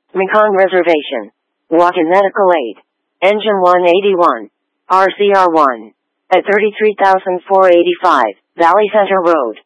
Mekong Reservation. Walk-in medical aid. Engine 181. RCR1. At 33,485, Valley Center Road.